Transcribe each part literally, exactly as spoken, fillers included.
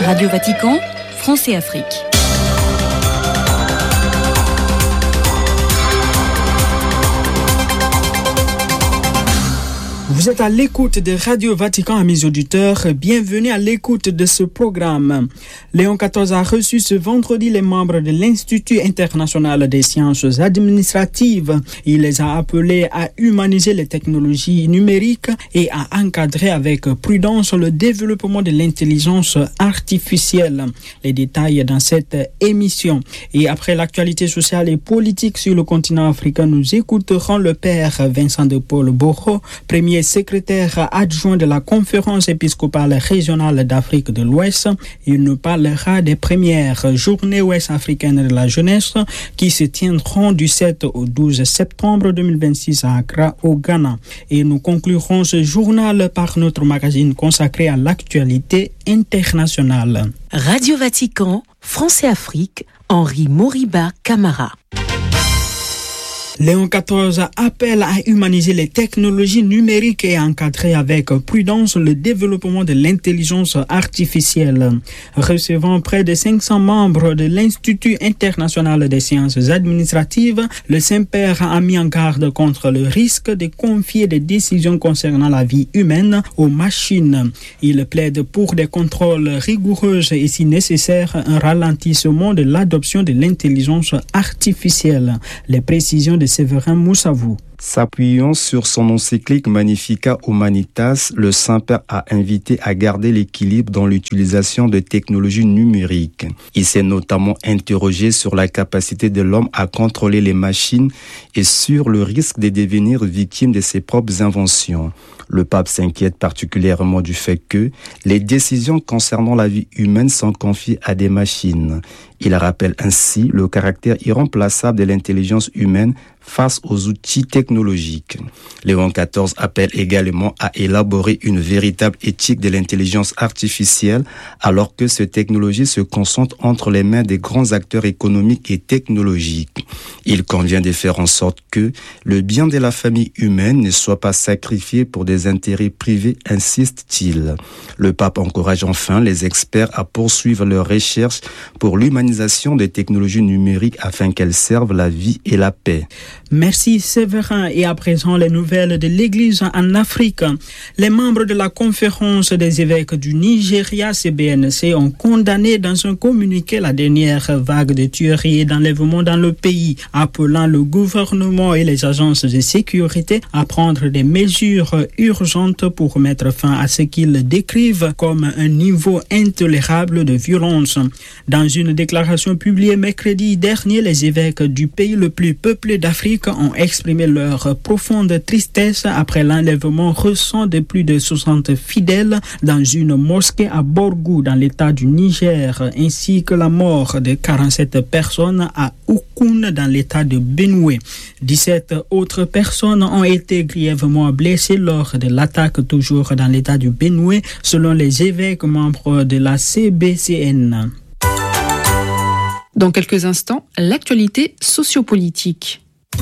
Radio Vatican, France et Afrique. Vous êtes à l'écoute de Radio Vatican, amis auditeurs. Bienvenue à l'écoute de ce programme. Léon quatorze a reçu ce vendredi les membres de l'Institut international des sciences administratives. Il les a appelés à humaniser les technologies numériques et à encadrer avec prudence le développement de l'intelligence artificielle. Les détails dans cette émission. Et après l'actualité sociale et politique sur le continent africain, nous écouterons le père Vincent de Paul Boro, premier secrétaire adjoint de la conférence épiscopale régionale d'Afrique de l'Ouest. Il nous parlera des premières journées ouest-africaines de la jeunesse qui se tiendront du sept au douze septembre deux mille vingt-six à Accra, au Ghana. Et nous conclurons ce journal par notre magazine consacré à l'actualité internationale. Radio Vatican, France et Afrique, Henri Moriba Camara. Léon quatorze appelle à humaniser les technologies numériques et à encadrer avec prudence le développement de l'intelligence artificielle. Recevant près de cinq cents membres de l'Institut international des sciences administratives, le Saint-Père a mis en garde contre le risque de confier des décisions concernant la vie humaine aux machines. Il plaide pour des contrôles rigoureux et, si nécessaire, un ralentissement de l'adoption de l'intelligence artificielle. Les précisions de Séverin Moussavou. S'appuyant sur son encyclique Magnificat Humanitas, le Saint-Père a invité à garder l'équilibre dans l'utilisation de technologies numériques. Il s'est notamment interrogé sur la capacité de l'homme à contrôler les machines et sur le risque de devenir victime de ses propres inventions. Le pape s'inquiète particulièrement du fait que les décisions concernant la vie humaine sont confiées à des machines. Il rappelle ainsi le caractère irremplaçable de l'intelligence humaine face aux outils technologiques. Léon quatorze appelle également à élaborer une véritable éthique de l'intelligence artificielle alors que ces technologies se concentrent entre les mains des grands acteurs économiques et technologiques. Il convient de faire en sorte que le bien de la famille humaine ne soit pas sacrifié pour des intérêts privés, insiste-t-il. Le pape encourage enfin les experts à poursuivre leurs recherches pour l'humanisation des technologies numériques afin qu'elles servent la vie et la paix. Merci Séverin. Et à présent, les nouvelles de l'Église en Afrique. Les membres de la conférence des évêques du Nigeria, C B N C, ont condamné dans un communiqué la dernière vague de tueries et d'enlèvements dans le pays, appelant le gouvernement et les agences de sécurité à prendre des mesures urgentes pour mettre fin à ce qu'ils décrivent comme un niveau intolérable de violence. Dans une déclaration publiée mercredi dernier, les évêques du pays le plus peuplé d'Afrique ont exprimé leur profonde tristesse après l'enlèvement récent de plus de soixante fidèles dans une mosquée à Borgou dans l'état du Niger, ainsi que la mort de quarante-sept personnes à Oukoun dans l'état de Benoué. dix-sept autres personnes ont été grièvement blessées lors de l'attaque toujours dans l'état du Benoué, selon les évêques membres de la C B C N. Dans quelques instants, l'actualité sociopolitique.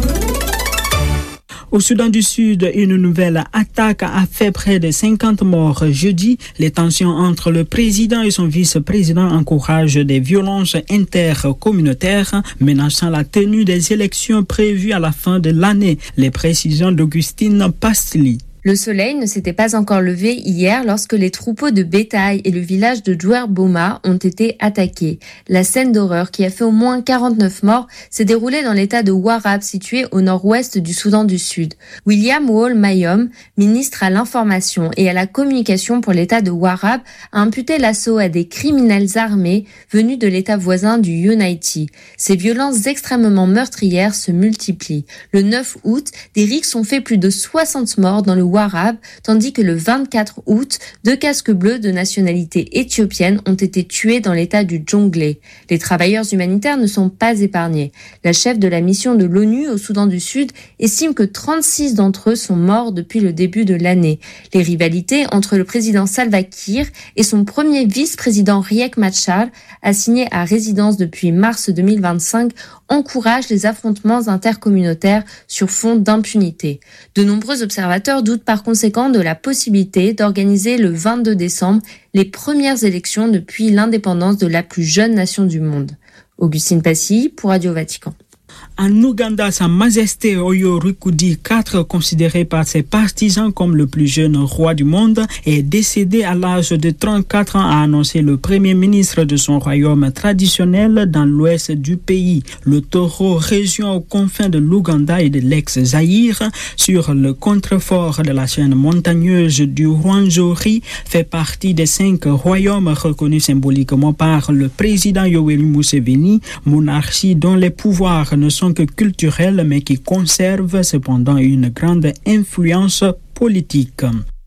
Au Soudan du Sud, une nouvelle attaque a fait près de cinquante morts jeudi. Les tensions entre le président et son vice-président encouragent des violences intercommunautaires menaçant la tenue des élections prévues à la fin de l'année. Les précisions d'Augustine Pastli. Le soleil ne s'était pas encore levé hier lorsque les troupeaux de bétail et le village de Djouerboma ont été attaqués. La scène d'horreur qui a fait au moins quarante-neuf morts s'est déroulée dans l'état de Warab, situé au nord-ouest du Soudan du Sud. William Wall Mayom, ministre à l'information et à la communication pour l'état de Warab, a imputé l'assaut à des criminels armés venus de l'état voisin du Unity. Ces violences extrêmement meurtrières se multiplient. Le neuf août, des rixes ont fait plus de soixante morts dans le Warab, tandis que le vingt-quatre août, deux casques bleus de nationalité éthiopienne ont été tués dans l'état du Djonglé. Les travailleurs humanitaires ne sont pas épargnés. La chef de la mission de l'ONU au Soudan du Sud estime que trente-six d'entre eux sont morts depuis le début de l'année. Les rivalités entre le président Salva Kiir et son premier vice-président Riek Machar, assigné à résidence depuis mars deux mille vingt-cinq, encouragent les affrontements intercommunautaires sur fond d'impunité. De nombreux observateurs doutent doute par conséquent de la possibilité d'organiser le vingt-deux décembre les premières élections depuis l'indépendance de la plus jeune nation du monde. Augustine Passy pour Radio Vatican. En Ouganda, Sa Majesté Oyo Rukudi quatre, considéré par ses partisans comme le plus jeune roi du monde, est décédé à l'âge de trente-quatre ans, a annoncé le premier ministre de son royaume traditionnel dans l'ouest du pays. Le Toro, région aux confins de l'Ouganda et de l'ex-Zaïre, sur le contrefort de la chaîne montagneuse du Rwenzori, fait partie des cinq royaumes reconnus symboliquement par le président Yoweri Museveni, monarchie dont les pouvoirs ne sont que culturels mais qui conservent cependant une grande influence politique.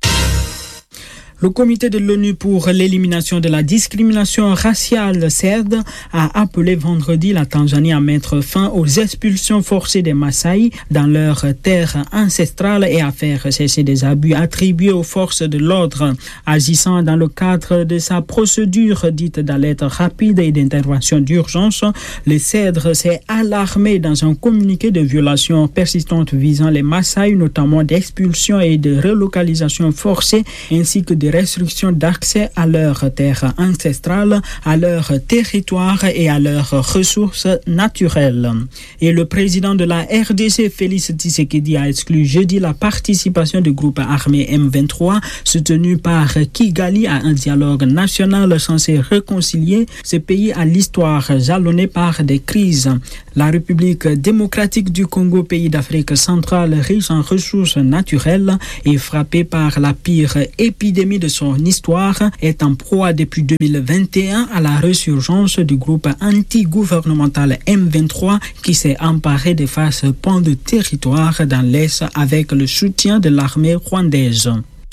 Le comité de l'ONU pour l'élimination de la discrimination raciale, C E D, a appelé vendredi la Tanzanie à mettre fin aux expulsions forcées des Maasai dans leur terre ancestrale et à faire cesser des abus attribués aux forces de l'ordre. Agissant dans le cadre de sa procédure dite d'alerte rapide et d'intervention d'urgence, le C E D s'est alarmé dans un communiqué de violations persistantes visant les Maasai, notamment d'expulsions et de relocalisation forcée, ainsi que de restrictions d'accès à leur terre ancestrale, à leur territoire et à leurs ressources naturelles. Et le président de la R D C, Félix Tshisekedi, a exclu jeudi la participation du groupe armé M vingt-trois soutenu par Kigali à un dialogue national censé réconcilier ce pays à l'histoire jalonnée par des crises. La République démocratique du Congo, pays d'Afrique centrale riche en ressources naturelles et frappée par la pire épidémie de son histoire, est en proie depuis deux mille vingt et un à la résurgence du groupe anti-gouvernemental M vingt-trois qui s'est emparé des faces pans de territoire dans l'Est avec le soutien de l'armée rwandaise.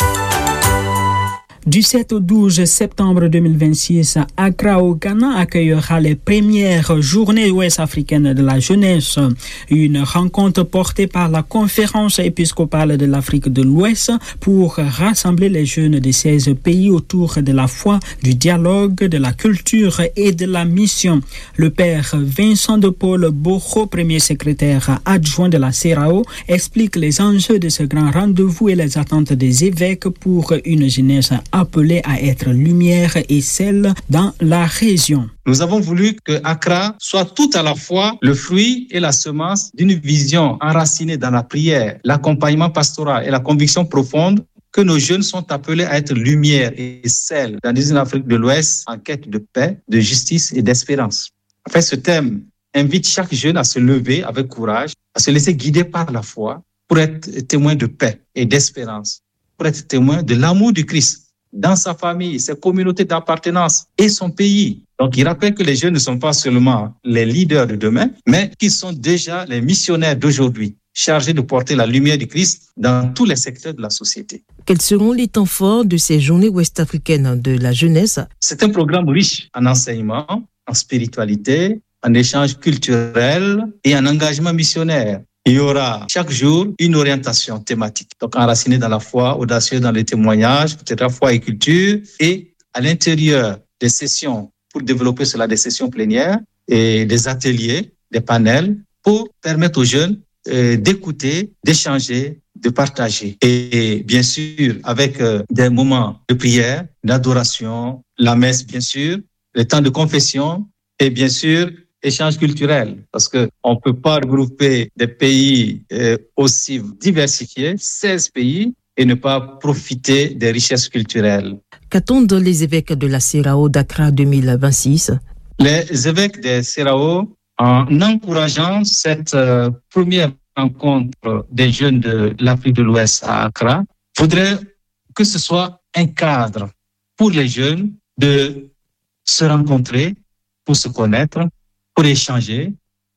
Du sept au douze septembre deux mille vingt-six, Accra au Ghana accueillera les premières journées ouest-africaines de la jeunesse. Une rencontre portée par la conférence épiscopale de l'Afrique de l'Ouest pour rassembler les jeunes de seize pays autour de la foi, du dialogue, de la culture et de la mission. Le père Vincent de Paul Boro, premier secrétaire adjoint de la C E R A O, explique les enjeux de ce grand rendez-vous et les attentes des évêques pour une jeunesse appelé à être lumière et sel dans la région. Nous avons voulu que Accra soit tout à la fois le fruit et la semence d'une vision enracinée dans la prière, l'accompagnement pastoral et la conviction profonde que nos jeunes sont appelés à être lumière et sel dans une Afrique de l'Ouest en quête de paix, de justice et d'espérance. En fait, ce thème invite chaque jeune à se lever avec courage, à se laisser guider par la foi pour être témoin de paix et d'espérance, pour être témoin de l'amour du Christ dans sa famille, ses communautés d'appartenance et son pays. Donc, il rappelle que les jeunes ne sont pas seulement les leaders de demain, mais qu'ils sont déjà les missionnaires d'aujourd'hui, chargés de porter la lumière du Christ dans tous les secteurs de la société. Quels seront les temps forts de ces journées ouest-africaines de la jeunesse? C'est un programme riche en enseignement, en spiritualité, en échange culturel et en engagement missionnaire. Il y aura chaque jour une orientation thématique, donc enracinée dans la foi, audacieuse dans les témoignages, peut-être foi et culture, et à l'intérieur des sessions pour développer cela, des sessions plénières et des ateliers, des panels pour permettre aux jeunes euh, d'écouter, d'échanger, de partager. Et, et bien sûr, avec euh, des moments de prière, d'adoration, la messe bien sûr, le temps de confession et bien sûr échange culturel, parce qu'on ne peut pas regrouper des pays euh, aussi diversifiés, seize pays, et ne pas profiter des richesses culturelles. Qu'attendent les évêques de la C E R A O d'Accra deux mille vingt-six? Les évêques de C E R A O, en encourageant cette euh, première rencontre des jeunes de l'Afrique de l'Ouest à Accra, voudraient que ce soit un cadre pour les jeunes de se rencontrer, pour se connaître, pour échanger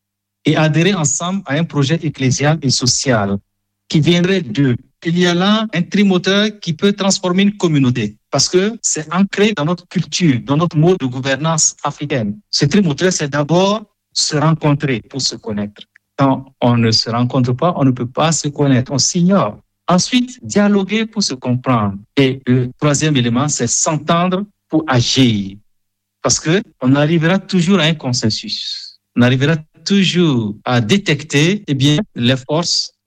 et adhérer ensemble à un projet ecclésial et social qui viendrait d'eux. Il y a là un trimoteur qui peut transformer une communauté parce que c'est ancré dans notre culture, dans notre mode de gouvernance africaine. Ce trimoteur, c'est d'abord se rencontrer pour se connaître. Quand on ne se rencontre pas, on ne peut pas se connaître, on s'ignore. Ensuite, dialoguer pour se comprendre. Et le troisième élément, c'est s'entendre pour agir. Parce qu'on arrivera toujours à un consensus. On arrivera toujours à détecter eh bien, les forces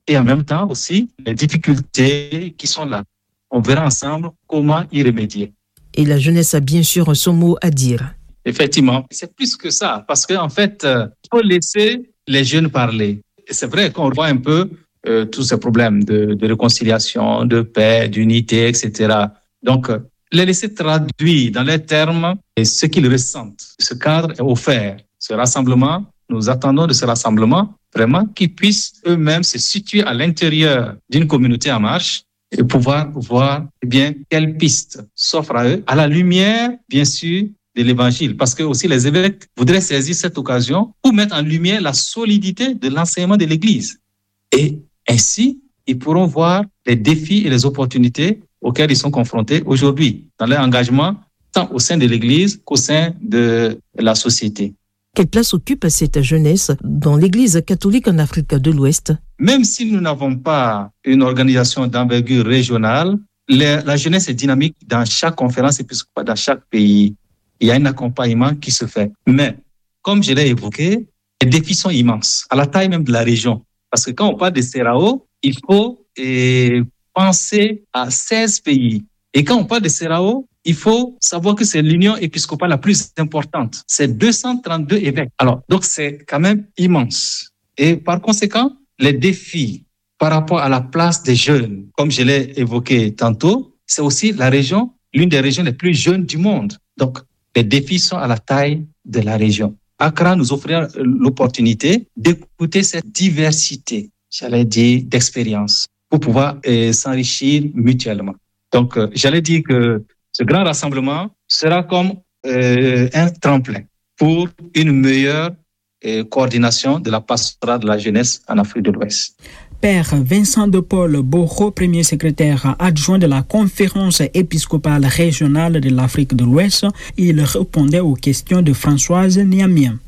et en même temps aussi les difficultés qui sont là. On verra ensemble comment y remédier. Et la jeunesse a bien sûr son mot à dire. Effectivement, c'est plus que ça, parce qu'en fait, il euh, faut laisser les jeunes parler. Et c'est vrai qu'on voit un peu euh, tous ces problèmes de, de réconciliation, de paix, d'unité, et cetera. Donc, euh, les laisser traduire dans les termes et ce qu'ils ressentent. Ce cadre est offert. Ce rassemblement, nous attendons de ce rassemblement vraiment qu'ils puissent eux-mêmes se situer à l'intérieur d'une communauté en marche et pouvoir voir eh bien, quelles pistes s'offrent à eux, à la lumière, bien sûr, de l'Évangile. Parce que aussi les évêques voudraient saisir cette occasion pour mettre en lumière la solidité de l'enseignement de l'Église. Et ainsi, ils pourront voir les défis et les opportunités auxquels ils sont confrontés aujourd'hui dans leur engagement, tant au sein de l'Église qu'au sein de la société. Quelle place occupe cette jeunesse dans l'Église catholique en Afrique de l'Ouest? Même si nous n'avons pas une organisation d'envergure régionale, la, la jeunesse est dynamique dans chaque conférence épiscopale, dans chaque pays. Il y a un accompagnement qui se fait. Mais, comme je l'ai évoqué, les défis sont immenses, à la taille même de la région. Parce que quand on parle de C E R A O, il faut eh, penser à seize pays. Et quand on parle de C E R A O, il faut savoir que c'est l'union épiscopale la plus importante. C'est deux cent trente-deux évêques. Alors, donc c'est quand même immense. Et par conséquent, les défis par rapport à la place des jeunes, comme je l'ai évoqué tantôt, c'est aussi la région, l'une des régions les plus jeunes du monde. Donc, les défis sont à la taille de la région. Accra nous offrira l'opportunité d'écouter cette diversité, j'allais dire, d'expériences pour pouvoir euh, s'enrichir mutuellement. Donc, euh, j'allais dire que ce grand rassemblement sera comme euh, un tremplin pour une meilleure euh, coordination de la pastorale de la jeunesse en Afrique de l'Ouest. Père Vincent de Paul Boro, premier secrétaire adjoint de la conférence épiscopale régionale de l'Afrique de l'Ouest, il répondait aux questions de Françoise Niamien.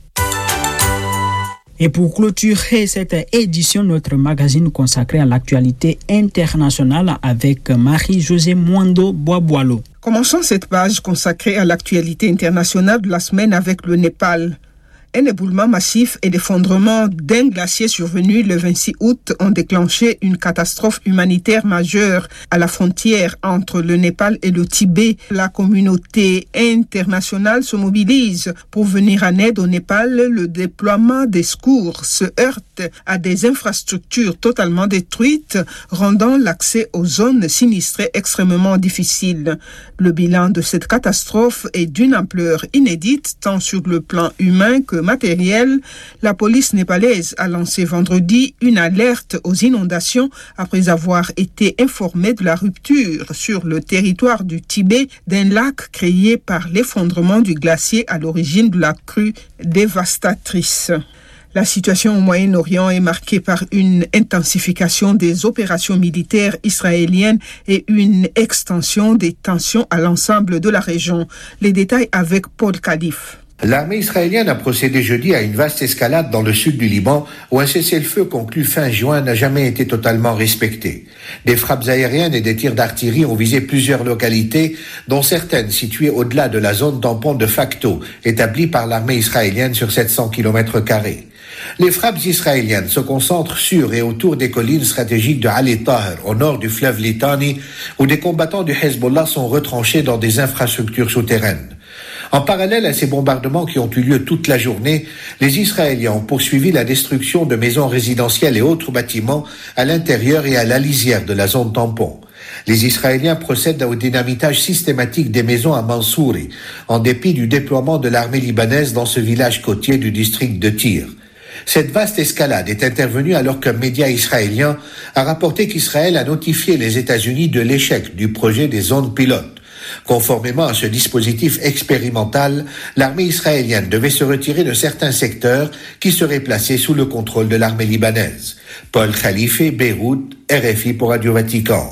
Et pour clôturer cette édition, notre magazine consacré à l'actualité internationale avec Marie-Josée Mwando Boaboalo. Commençons cette page consacrée à l'actualité internationale de la semaine avec le Népal. Un éboulement massif et l'effondrement d'un glacier survenu le vingt-six août ont déclenché une catastrophe humanitaire majeure à la frontière entre le Népal et le Tibet. La communauté internationale se mobilise pour venir en aide au Népal. Le déploiement des secours se heurte à des infrastructures totalement détruites, rendant l'accès aux zones sinistrées extrêmement difficile. Le bilan de cette catastrophe est d'une ampleur inédite, tant sur le plan humain que matériel. La police népalaise a lancé vendredi une alerte aux inondations après avoir été informée de la rupture sur le territoire du Tibet d'un lac créé par l'effondrement du glacier à l'origine de la crue dévastatrice. La situation au Moyen-Orient est marquée par une intensification des opérations militaires israéliennes et une extension des tensions à l'ensemble de la région. Les détails avec Paul Khalif. L'armée israélienne a procédé jeudi à une vaste escalade dans le sud du Liban où un cessez-le-feu conclu fin juin n'a jamais été totalement respecté. Des frappes aériennes et des tirs d'artillerie ont visé plusieurs localités, dont certaines situées au-delà de la zone tampon de facto établie par l'armée israélienne sur sept cents kilomètres carrés. Les frappes israéliennes se concentrent sur et autour des collines stratégiques de Ali Taher, au nord du fleuve Litani, où des combattants du Hezbollah sont retranchés dans des infrastructures souterraines. En parallèle à ces bombardements qui ont eu lieu toute la journée, les Israéliens ont poursuivi la destruction de maisons résidentielles et autres bâtiments à l'intérieur et à la lisière de la zone tampon. Les Israéliens procèdent au dynamitage systématique des maisons à Mansouri, en dépit du déploiement de l'armée libanaise dans ce village côtier du district de Tyr. Cette vaste escalade est intervenue alors qu'un média israélien a rapporté qu'Israël a notifié les États-Unis de l'échec du projet des zones pilotes. Conformément à ce dispositif expérimental, l'armée israélienne devait se retirer de certains secteurs qui seraient placés sous le contrôle de l'armée libanaise. Paul Khalife, Beyrouth, R F I pour Radio Vatican.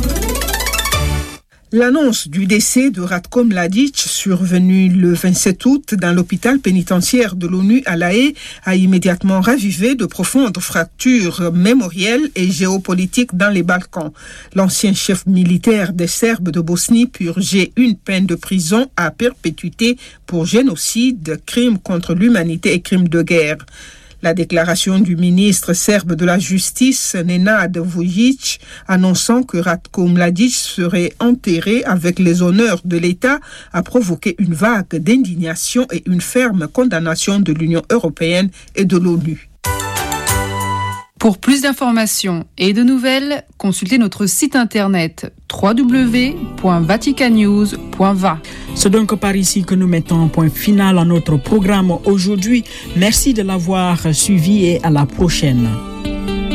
L'annonce du décès de Ratko Mladic, survenu le vingt-sept août dans l'hôpital pénitentiaire de l'ONU à La Haye, a immédiatement ravivé de profondes fractures mémorielles et géopolitiques dans les Balkans. L'ancien chef militaire des Serbes de Bosnie purgeait une peine de prison à perpétuité pour génocide, crimes contre l'humanité et crimes de guerre. La déclaration du ministre serbe de la Justice, Nenad Vujic, annonçant que Ratko Mladic serait enterré avec les honneurs de l'État, a provoqué une vague d'indignation et une ferme condamnation de l'Union européenne et de l'ONU. Pour plus d'informations et de nouvelles, consultez notre site internet w w w point vatican news point v a. C'est donc par ici que nous mettons un point final à notre programme aujourd'hui. Merci de l'avoir suivi et à la prochaine.